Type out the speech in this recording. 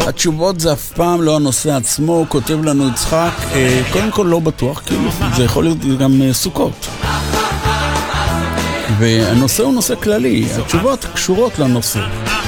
התשובות זה אף פעם לא הנושא עצמו, כותב לנו יצחק, קודם כל לא בטוח, כי זה יכול להיות גם סוכות. והנושא הוא נושא כללי, התשובות קשורות לנושא.